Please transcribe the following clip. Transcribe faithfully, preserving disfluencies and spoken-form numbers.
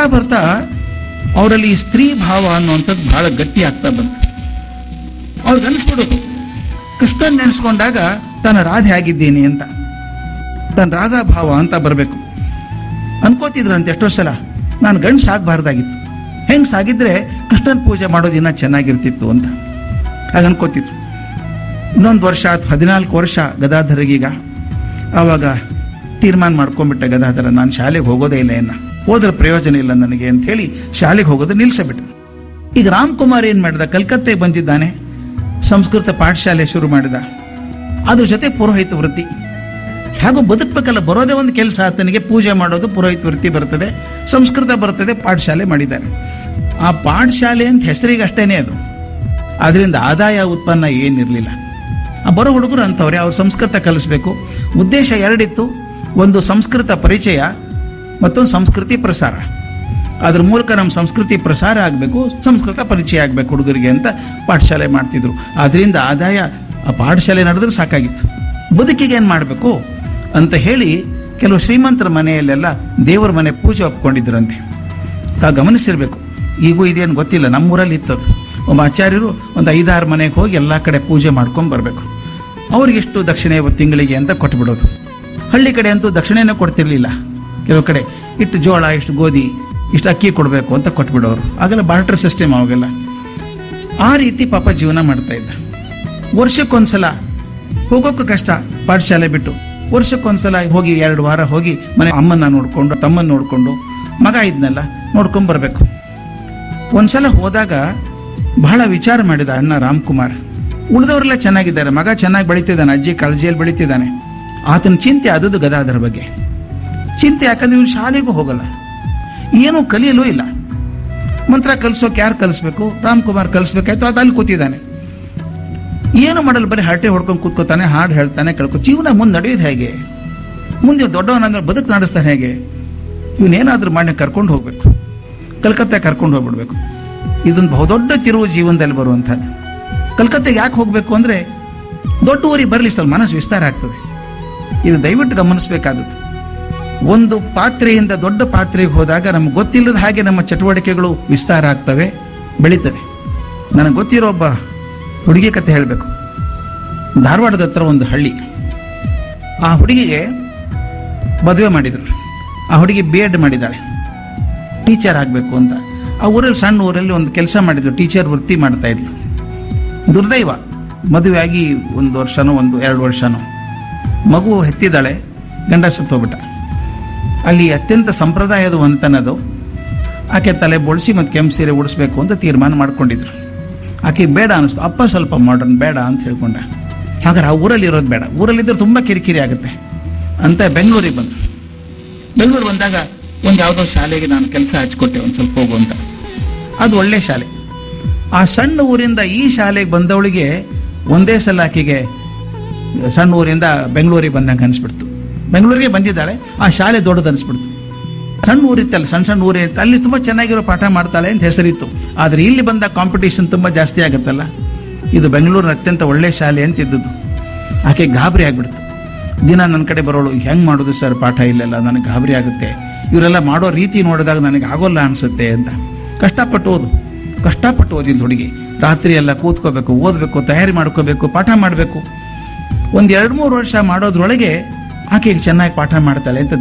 ಬರ್ತಾ ಬರ್ತಾ ಅವರಲ್ಲಿ ಈ ಸ್ತ್ರೀ ಭಾವ ಅನ್ನುವಂಥದ್ದು ಬಹಳ ಗಟ್ಟಿ ಆಗ್ತಾ ಬಂತು. ಅವ್ರಿಗೆ ಅನಿಸ್ಬಿಡೋದು ಕೃಷ್ಣನ್ ನೆನೆಸ್ಕೊಂಡಾಗ ತಾನು ರಾಧೆ ಆಗಿದ್ದೀನಿ ಅಂತ, ತಾನು ರಾಧಾ ಭಾವ ಅಂತ ಬರಬೇಕು ಅನ್ಕೋತಿದ್ರಂತೆ. ಎಷ್ಟೋ ಸಲ ನಾನು ಗಂಡು ಸಾಗಬಾರ್ದಾಗಿತ್ತು, ಹೆಂಗ್ ಸಾಗಿದ್ರೆ ಕೃಷ್ಣನ್ ಪೂಜೆ ಮಾಡೋದಿನ್ನ ಚೆನ್ನಾಗಿರ್ತಿತ್ತು ಅಂತ ಹಾಗೆ ಅನ್ಕೋತಿದ್ರು. ಇನ್ನೊಂದು ವರ್ಷ ಆಯ್ತು, ಹದಿನಾಲ್ಕು ವರ್ಷ ಗದಾಧರಿಗೀಗ. ಆವಾಗ ತೀರ್ಮಾನ ಮಾಡ್ಕೊಂಡ್ಬಿಟ್ಟೆ ಗದಾಧರ, ನಾನು ಶಾಲೆಗೆ ಹೋಗೋದೇ ಇಲ್ಲ, ಏನ ಹೋದ್ರೆ ಪ್ರಯೋಜನ ಇಲ್ಲ ನನಗೆ ಅಂತ ಹೇಳಿ ಶಾಲೆಗೆ ಹೋಗೋದು ನಿಲ್ಸಬಿಟ್ಟು. ಈಗ ರಾಮ್ಕುಮಾರ್ ಏನ್ ಮಾಡಿದ, ಕಲ್ಕತ್ತೆಗೆ ಬಂದಿದ್ದಾನೆ, ಸಂಸ್ಕೃತ ಪಾಠಶಾಲೆ ಶುರು ಮಾಡಿದ. ಅದ್ರ ಜೊತೆ ಪುರೋಹಿತ ವೃತ್ತಿ. ಹೇಗೋ ಬದುಕಬೇಕಲ್ಲ, ಬರೋದೇ ಒಂದು ಕೆಲಸ. ಆತನಿಗೆ ಪೂಜೆ ಮಾಡೋದು, ಪುರೋಹಿತ ವೃತ್ತಿ ಬರ್ತದೆ, ಸಂಸ್ಕೃತ ಬರ್ತದೆ, ಪಾಠಶಾಲೆ ಮಾಡಿದ್ದಾರೆ. ಆ ಪಾಠಶಾಲೆ ಅಂತ ಹೆಸರಿಗೆ ಅಷ್ಟೇನೆ ಅದು, ಅದರಿಂದ ಆದಾಯ ಉತ್ಪನ್ನ ಏನಿರಲಿಲ್ಲ. ಆ ಬರೋ ಹುಡುಗರು ಅಂತವ್ರೆ, ಅವ್ರು ಸಂಸ್ಕೃತ ಕಲಿಸ್ಬೇಕು. ಉದ್ದೇಶ ಎರಡಿತ್ತು, ಒಂದು ಸಂಸ್ಕೃತ ಪರಿಚಯ, ಮತ್ತೊಂದು ಸಂಸ್ಕೃತಿ ಪ್ರಸಾರ. ಅದ್ರ ಮೂಲಕ ನಮ್ಮ ಸಂಸ್ಕೃತಿ ಪ್ರಸಾರ ಆಗಬೇಕು, ಸಂಸ್ಕೃತ ಪರಿಚಯ ಆಗಬೇಕು ಹುಡುಗರಿಗೆ ಅಂತ ಪಾಠಶಾಲೆ ಮಾಡ್ತಿದ್ರು. ಅದರಿಂದ ಆದಾಯ, ಆ ಪಾಠಶಾಲೆ ನಡೆದ್ರೆ ಸಾಕಾಗಿತ್ತು. ಬದುಕಿಗೆ ಏನು ಮಾಡಬೇಕು ಅಂತ ಹೇಳಿ ಕೆಲವು ಶ್ರೀಮಂತರ ಮನೆಯಲ್ಲೆಲ್ಲ ದೇವರ ಮನೆ ಪೂಜೆ ಒಪ್ಕೊಂಡಿದ್ರಂತೆ. ತಾ ಗಮನಿಸಿರ್ಬೇಕು, ಈಗೂ ಇದೇನು ಗೊತ್ತಿಲ್ಲ, ನಮ್ಮೂರಲ್ಲಿ ಇತ್ತದು. ಒಬ್ಬ ಆಚಾರ್ಯರು ಒಂದು ಐದಾರು ಮನೆಗೆ ಹೋಗಿ ಎಲ್ಲ ಕಡೆ ಪೂಜೆ ಮಾಡ್ಕೊಂಡು ಬರಬೇಕು. ಅವ್ರಿಗಿಷ್ಟು ದಕ್ಷಿಣೆ ತಿಂಗಳಿಗೆ ಅಂತ ಕೊಟ್ಬಿಡೋದು. ಹಳ್ಳಿ ಕಡೆ ಅಂತೂ ದಕ್ಷಿಣೆನೇ ಕೊಡ್ತಿರ್ಲಿಲ್ಲ. ಕೆಲವು ಕಡೆ ಇಷ್ಟು ಜೋಳ, ಇಷ್ಟು ಗೋಧಿ, ಇಷ್ಟು ಅಕ್ಕಿ ಕೊಡಬೇಕು ಅಂತ ಕೊಟ್ಬಿಡೋರು. ಆಗೆಲ್ಲ ಬಾರ್ಟರ್ ಸಿಸ್ಟಮ್ ಅವಾಗೆಲ್ಲ. ಆ ರೀತಿ ಪಾಪ ಜೀವನ ಮಾಡ್ತಾ ಇದ್ದ. ವರ್ಷಕ್ಕೊಂದ್ಸಲ ಹೋಗೋಕ್ಕೂ ಕಷ್ಟ, ಪಾಠಶಾಲೆ ಬಿಟ್ಟು ವರ್ಷಕ್ಕೊಂದ್ಸಲ ಹೋಗಿ ಎರಡು ವಾರ ಹೋಗಿ ಮನೆ ಅಮ್ಮನ್ನ ನೋಡ್ಕೊಂಡು ತಮ್ಮನ್ನ ನೋಡ್ಕೊಂಡು ಮಗ ಇದ್ನಲ್ಲ ನೋಡ್ಕೊಂಡ್ ಬರ್ಬೇಕು. ಒಂದ್ಸಲ ಹೋದಾಗ ಬಹಳ ವಿಚಾರ ಮಾಡಿದ ಅಣ್ಣ ರಾಮ್ಕುಮಾರ್. ಉಳಿದವರೆಲ್ಲ ಚೆನ್ನಾಗಿದ್ದಾರೆ, ಮಗ ಚೆನ್ನಾಗಿ ಬೆಳೀತಿದ್ದಾನೆ, ಅಜ್ಜಿ ಕಾಳಜಿಯಲ್ಲಿ ಬೆಳೀತಿದ್ದಾನೆ. ಆತನ ಚಿಂತೆ ಆದದ್ದು ಗದಾಧರ ಬಗ್ಗೆ ಚಿಂತೆ. ಯಾಕಂದ್ರೆ ಇವನು ಶಾಲೆಗೂ ಹೋಗಲ್ಲ, ಏನೂ ಕಲಿಯಲೂ ಇಲ್ಲ. ಮಂತ್ರ ಕಲಿಸ್ಬೇಕು, ಯಾರು ಕಲಿಸ್ಬೇಕು? ರಾಮ್ಕುಮಾರ್ ಕಲಿಸ್ಬೇಕಾಯ್ತು. ಅದು ಅಲ್ಲಿ ಕೂತಿದ್ದಾನೆ, ಏನು ಮಾಡಲ್ಲ, ಬರೀ ಹರಟೆ ಹೊಡ್ಕೊಂಡು ಕೂತ್ಕೋತಾನೆ, ಹಾಡು ಹೇಳ್ತಾನೆ, ಕೇಳ್ಕೊ. ಜೀವನ ಮುಂದೆ ನಡೆಯೋದು ಹೇಗೆ? ಮುಂದೆ ದೊಡ್ಡವನಂದ್ರೆ ಬದುಕು ನಡೆಸ್ತಾನೆ ಹೇಗೆ? ಇವನೇನಾದ್ರೂ ಮಾಡಿ ಕರ್ಕೊಂಡು ಹೋಗ್ಬೇಕು, ಕಲ್ಕತ್ತೆ ಕರ್ಕೊಂಡು ಹೋಗ್ಬಿಡ್ಬೇಕು. ಇದೊಂದು ಬಹುದೊಡ್ಡ ತಿರುವು ಜೀವನದಲ್ಲಿ ಬರುವಂಥದ್ದು. ಕಲ್ಕತ್ತೆಗೆ ಯಾಕೆ ಹೋಗ್ಬೇಕು ಅಂದ್ರೆ ದೊಡ್ಡ ಊರಿಗೆ ಬರಲಿ, ಸ್ವಲ್ಪ ಮನಸ್ಸು ವಿಸ್ತಾರ ಆಗ್ತದೆ. ಇದು ದಯವಿಟ್ಟು ಗಮನಿಸಬೇಕಾದದ್ದು. ಒಂದು ಪಾತ್ರೆಯಿಂದ ದೊಡ್ಡ ಪಾತ್ರೆಗೆ ಹೋದಾಗ ನಮ್ಗೆ ಗೊತ್ತಿಲ್ಲದ ಹಾಗೆ ನಮ್ಮ ಚಟುವಟಿಕೆಗಳು ವಿಸ್ತಾರ ಆಗ್ತವೆ, ಬೆಳೀತದೆ. ನನಗೆ ಗೊತ್ತಿರೋ ಒಬ್ಬ ಹುಡುಗಿ ಕತೆ ಹೇಳಬೇಕು. ಧಾರವಾಡದ ಹತ್ರ ಒಂದು ಹಳ್ಳಿ. ಆ ಹುಡುಗಿಗೆ ಮದುವೆ ಮಾಡಿದ್ರು. ಆ ಹುಡುಗಿ ಬಿ ಎಡ್ ಮಾಡಿದ್ದಾಳೆ, ಟೀಚರ್ ಆಗಬೇಕು ಅಂತ. ಆ ಊರಲ್ಲಿ, ಸಣ್ಣ ಊರಲ್ಲಿ ಒಂದು ಕೆಲಸ ಮಾಡಿದ್ರು, ಟೀಚರ್ ವೃತ್ತಿ ಮಾಡ್ತಾ ಇದ್ಲು. ದುರ್ದೈವ, ಮದುವೆ ಆಗಿ ಒಂದು ವರ್ಷನೋ ಒಂದು ಎರಡು ವರ್ಷನೋ ಮಗು ಹೆತ್ತಿದ್ದಾಳೆ, ಗಂಡ ಸತ್ತೋಗ್ಬಿಟ್ಟ. ಅಲ್ಲಿ ಅತ್ಯಂತ ಸಂಪ್ರದಾಯದ ವಂತನದು. ಆಕೆ ತಲೆ ಬೋಳಿಸಿ ಮತ್ತು ಕೆಂಪು ಸೀರೆ ಉಡಿಸ್ಬೇಕು ಅಂತ ತೀರ್ಮಾನ ಮಾಡ್ಕೊಂಡಿದ್ರು. ಆಕೆ ಬೇಡ ಅನಿಸ್ತು. ಅಪ್ಪ ಸ್ವಲ್ಪ ಮಾಡರ್ನ್, ಬೇಡ ಅಂತ ಹೇಳ್ಕೊಂಡ. ಹಾಗಾದ್ರೆ ಆ ಊರಲ್ಲಿ ಇರೋದು ಬೇಡ, ಊರಲ್ಲಿದ್ದರೆ ತುಂಬ ಕಿರಿಕಿರಿ ಆಗುತ್ತೆ ಅಂತ ಬೆಂಗಳೂರಿಗೆ ಬಂದರು. ಬೆಂಗಳೂರು ಬಂದಾಗ ಒಂದು ಯಾವುದೋ ಶಾಲೆಗೆ ನಾನು ಕೆಲಸ ಹಚ್ಕೊಟ್ಟೆ, ಒಂದು ಸ್ವಲ್ಪ ಹೋಗು ಅಂತ. ಅದು ಒಳ್ಳೆ ಶಾಲೆ. ಆ ಸಣ್ಣ ಊರಿಂದ ಈ ಶಾಲೆಗೆ ಬಂದವಳಿಗೆ ಒಂದೇ ಸಲ ಆಕೆಗೆ ಸಣ್ಣ ಊರಿಂದ ಬೆಂಗಳೂರಿಗೆ ಬಂದಂಗೆ ಅನಿಸ್ಬಿಡ್ತು. ಬೆಂಗಳೂರಿಗೆ ಬಂದಿದ್ದಾಳೆ, ಆ ಶಾಲೆ ದೊಡ್ಡದು ಅನಿಸ್ಬಿಡ್ತು. ಸಣ್ಣ ಊರಿತ್ತಲ್ಲ, ಸಣ್ಣ ಸಣ್ಣ ಊರಿತ್ತು, ಅಲ್ಲಿ ತುಂಬ ಚೆನ್ನಾಗಿರೋ ಪಾಠ ಮಾಡ್ತಾಳೆ ಅಂತ ಹೆಸರಿತ್ತು. ಆದರೆ ಇಲ್ಲಿ ಬಂದ ಕಾಂಪಿಟೇಷನ್ ತುಂಬ ಜಾಸ್ತಿ ಆಗುತ್ತಲ್ಲ. ಇದು ಬೆಂಗಳೂರಿನ ಅತ್ಯಂತ ಒಳ್ಳೆ ಶಾಲೆ ಅಂತ ಇದ್ದದ್ದು. ಆಕೆ ಗಾಬರಿ ಆಗ್ಬಿಡ್ತು. ದಿನ ನನ್ನ ಕಡೆ ಬರೋಳು, ಹೆಂಗೆ ಮಾಡೋದು ಸರ್ ಪಾಠ ಇಲ್ಲೆಲ್ಲ, ನನಗೆ ಗಾಬರಿ ಆಗುತ್ತೆ, ಇವರೆಲ್ಲ ಮಾಡೋ ರೀತಿ ನೋಡಿದಾಗ ನನಗೆ ಆಗೋಲ್ಲ ಅನಿಸುತ್ತೆ ಅಂತ. ಕಷ್ಟಪಟ್ಟು ಓದು, ಕಷ್ಟಪಟ್ಟು ಓದಿಲ್ಲ ಹುಡುಗಿ. ರಾತ್ರಿ ಎಲ್ಲ ಕೂತ್ಕೋಬೇಕು, ಓದಬೇಕು, ತಯಾರಿ ಮಾಡ್ಕೋಬೇಕು, ಪಾಠ ಮಾಡಬೇಕು. ಒಂದು ಎರಡು ಮೂರು ವರ್ಷ ಮಾಡೋದ್ರೊಳಗೆ ಆಕೆಗೆ ಚೆನ್ನಾಗಿ ಪಾಠ ಮಾಡ್ತಾಳೆ ಅಂತ